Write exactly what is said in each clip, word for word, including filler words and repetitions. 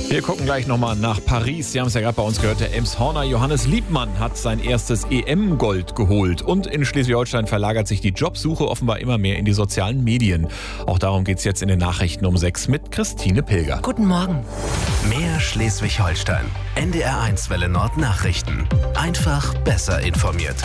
Wir gucken gleich nochmal nach Paris. Sie haben es ja gerade bei uns gehört, der Elmshorner Johannes Liebmann hat sein erstes E M-Gold geholt. Und in Schleswig-Holstein verlagert sich die Jobsuche offenbar immer mehr in die sozialen Medien. Auch darum geht es jetzt in den Nachrichten um sechs mit Christine Pilger. Guten Morgen. Mehr Schleswig-Holstein. N D R eins Welle Nord Nachrichten. Einfach besser informiert.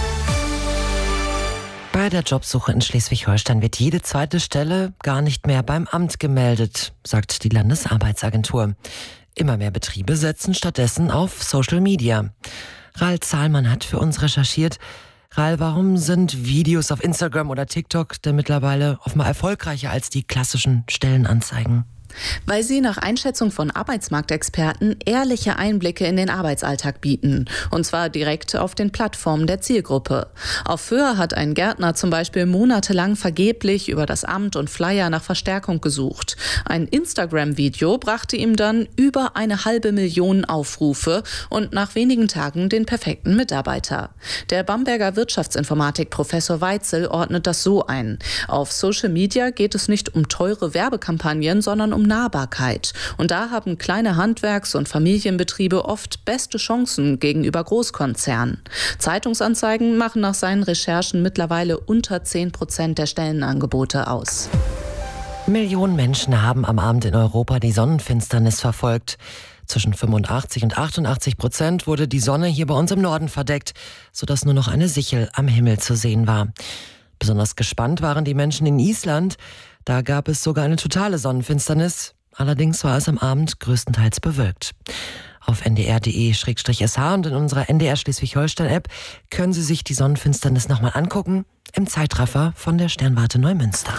Bei der Jobsuche in Schleswig-Holstein wird jede zweite Stelle gar nicht mehr beim Amt gemeldet, sagt die Landesarbeitsagentur. Immer mehr Betriebe setzen stattdessen auf Social Media. Ral Zahlmann hat für uns recherchiert. Ral, warum sind Videos auf Instagram oder TikTok denn mittlerweile offenbar erfolgreicher als die klassischen Stellenanzeigen? Weil sie nach Einschätzung von Arbeitsmarktexperten ehrliche Einblicke in den Arbeitsalltag bieten. Und zwar direkt auf den Plattformen der Zielgruppe. Auf Föhr hat ein Gärtner zum Beispiel monatelang vergeblich über das Amt und Flyer nach Verstärkung gesucht. Ein Instagram-Video brachte ihm dann über eine halbe Million Aufrufe und nach wenigen Tagen den perfekten Mitarbeiter. Der Bamberger Wirtschaftsinformatik-Professor Weitzel ordnet das so ein. Auf Social Media geht es nicht um teure Werbekampagnen, sondern um um Nahbarkeit. Und da haben kleine Handwerks- und Familienbetriebe oft beste Chancen gegenüber Großkonzernen. Zeitungsanzeigen machen nach seinen Recherchen mittlerweile unter zehn Prozent der Stellenangebote aus. Millionen Menschen haben am Abend in Europa die Sonnenfinsternis verfolgt. Zwischen fünfundachtzig und achtundachtzig Prozent wurde die Sonne hier bei uns im Norden verdeckt, sodass nur noch eine Sichel am Himmel zu sehen war. Besonders gespannt waren die Menschen in Island. Da gab es sogar eine totale Sonnenfinsternis. Allerdings war es am Abend größtenteils bewölkt. Auf n d r punkt d e slash s h und in unserer N D R Schleswig-Holstein-App können Sie sich die Sonnenfinsternis nochmal angucken. Im Zeitraffer von der Sternwarte Neumünster.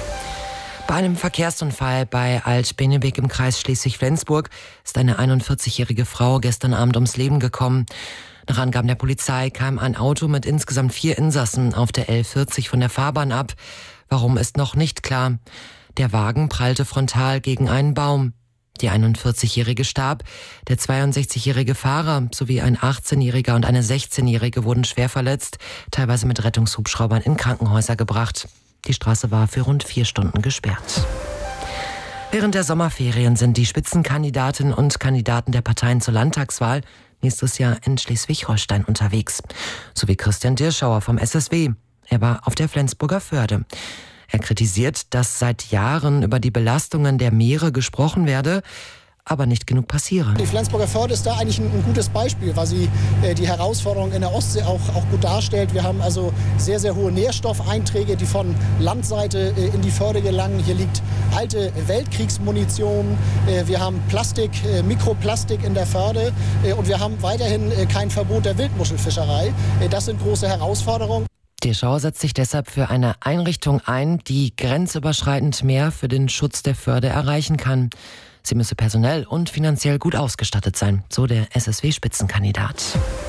Bei einem Verkehrsunfall bei Alt-Benebek im Kreis Schleswig-Flensburg ist eine einundvierzigjährige Frau gestern Abend ums Leben gekommen. Nach Angaben der Polizei kam ein Auto mit insgesamt vier Insassen auf der L vierzig von der Fahrbahn ab. Warum ist noch nicht klar. Der Wagen prallte frontal gegen einen Baum. Die einundvierzigjährige starb, der zweiundsechzigjährige Fahrer sowie ein achtzehnjähriger und eine sechzehnjährige wurden schwer verletzt, teilweise mit Rettungshubschraubern in Krankenhäuser gebracht. Die Straße war für rund vier Stunden gesperrt. Während der Sommerferien sind die Spitzenkandidatinnen und Kandidaten der Parteien zur Landtagswahl nächstes Jahr in Schleswig-Holstein unterwegs. Sowie Christian Dirschauer vom S S W. Er war auf der Flensburger Förde. Er kritisiert, dass seit Jahren über die Belastungen der Meere gesprochen werde, aber nicht genug passiere. Die Flensburger Förde ist da eigentlich ein, ein gutes Beispiel, weil sie äh, die Herausforderungen in der Ostsee auch, auch gut darstellt. Wir haben also sehr, sehr hohe Nährstoffeinträge, die von Landseite äh, in die Förde gelangen. Hier liegt alte Weltkriegsmunition. Äh, wir haben Plastik, äh, Mikroplastik in der Förde. Äh, und wir haben weiterhin äh, kein Verbot der Wildmuschelfischerei. Äh, das sind große Herausforderungen. Dirschauer setzt sich deshalb für eine Einrichtung ein, die grenzüberschreitend mehr für den Schutz der Förde erreichen kann. Sie müsse personell und finanziell gut ausgestattet sein, so der S S W-Spitzenkandidat.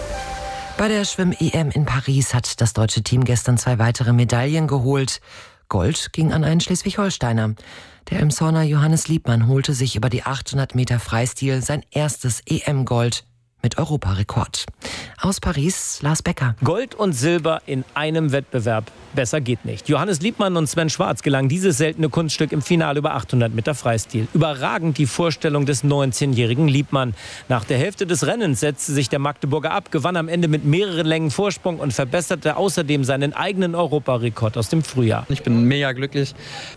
Bei der Schwimm-E M in Paris hat das deutsche Team gestern zwei weitere Medaillen geholt. Gold ging an einen Schleswig-Holsteiner. Der Elmshorner Johannes Liebmann holte sich über die achthundert Meter Freistil sein erstes E M-Gold. Mit Europarekord. Aus Paris, Lars Becker. Gold und Silber in einem Wettbewerb. Besser geht nicht. Johannes Liebmann und Sven Schwarz gelang dieses seltene Kunststück im Finale über achthundert Meter Freistil. Überragend die Vorstellung des neunzehnjährigen Liebmann. Nach der Hälfte des Rennens setzte sich der Magdeburger ab, gewann am Ende mit mehreren Längen Vorsprung und verbesserte außerdem seinen eigenen Europarekord aus dem Frühjahr. Ich bin mega glücklich.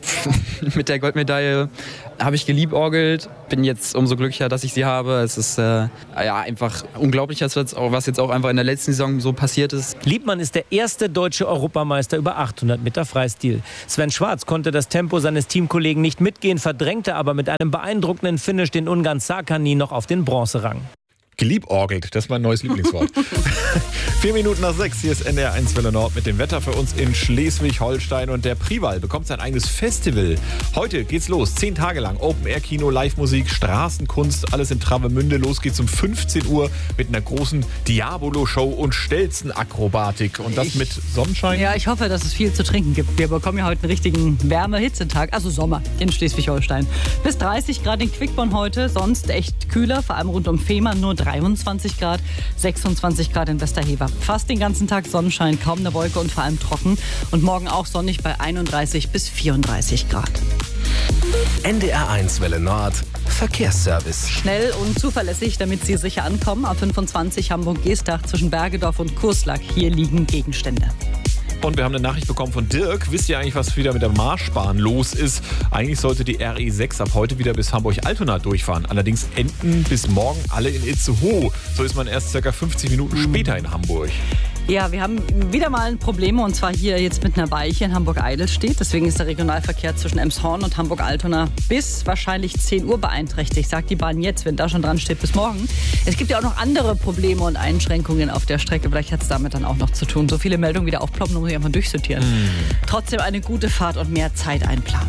Mit der Goldmedaille habe ich geliebäugelt. Bin jetzt umso glücklicher, dass ich sie habe. Es ist äh, ja, einfach unglaublich, was jetzt auch einfach in der letzten Saison so passiert ist. Liebmann ist der erste deutsche Europameister über achthundert Meter Freistil. Sven Schwarz konnte das Tempo seines Teamkollegen nicht mitgehen, verdrängte aber mit einem beeindruckenden Finish den Ungarn Sarkany noch auf den Bronzerang. Geliebäugelt, das ist mein neues Lieblingswort. Vier Minuten nach sechs, hier ist N D R eins Welle Nord mit dem Wetter für uns in Schleswig-Holstein. Und der Prival bekommt sein eigenes Festival. Heute geht's los, zehn Tage lang. Open-Air-Kino, Live-Musik, Straßenkunst, alles in Travemünde. Los geht's um fünfzehn Uhr mit einer großen Diabolo-Show und Stelzen-Akrobatik. Und das ich, mit Sonnenschein? Ja, ich hoffe, dass es viel zu trinken gibt. Wir bekommen ja heute einen richtigen Wärme-Hitzetag, also Sommer in Schleswig-Holstein. Bis dreißig Grad in Quickborn heute, sonst echt kühler, vor allem rund um Fehmarn nur dreiundzwanzig Grad, sechsundzwanzig Grad in Westerhever. Fast den ganzen Tag Sonnenschein, kaum eine Wolke und vor allem trocken. Und morgen auch sonnig bei einunddreißig bis vierunddreißig Grad. N D R eins Welle Nord Verkehrsservice. Schnell und zuverlässig, damit Sie sicher ankommen. A fünfundzwanzig Hamburg-Geestach zwischen Bergedorf und Kurslack. Hier liegen Gegenstände. Und wir haben eine Nachricht bekommen von Dirk. Wisst ihr eigentlich, was wieder mit der Marschbahn los ist? Eigentlich sollte die R E sechs ab heute wieder bis Hamburg-Altona durchfahren. Allerdings enden bis morgen alle in Itzehoe. So ist man erst ca. fünfzig Minuten später in Hamburg. Ja, wir haben wieder mal ein Problem, und zwar hier jetzt mit einer Weiche in Hamburg-Eidelstedt. Deswegen ist der Regionalverkehr zwischen Elmshorn und Hamburg-Altona bis wahrscheinlich zehn Uhr beeinträchtigt, sagt die Bahn jetzt, wenn da schon dran steht, bis morgen. Es gibt ja auch noch andere Probleme und Einschränkungen auf der Strecke. Vielleicht hat es damit dann auch noch zu tun. So viele Meldungen wieder aufploppen, muss ich einfach durchsortieren. Mm. Trotzdem eine gute Fahrt und mehr Zeit einplanen.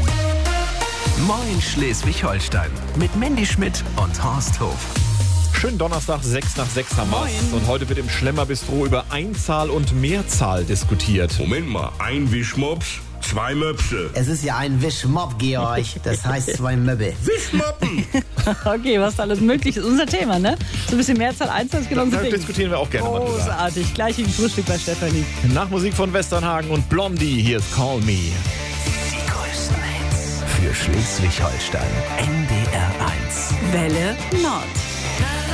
Moin Schleswig-Holstein mit Mandy Schmidt und Horst Hof. Schönen Donnerstag, sechs nach sechs haben wir's. Und heute wird im Schlemmerbistro über Einzahl und Mehrzahl diskutiert. Moment mal, ein Wischmops, zwei Möpse. Es ist ja ein Wischmopp, Georg. Das heißt zwei Möbel. Wischmoppen! Okay, was da alles möglich ist. Unser Thema, ne? So ein bisschen Mehrzahl, Einzahl ist genau so Da Ding. diskutieren wir auch gerne mal drüber. Großartig. Gleich im Frühstück bei Stefanie. Nach Musik von Westernhagen und Blondie, hier ist Call Me. Die größten Hits für Schleswig-Holstein. N D R eins. Welle Nord.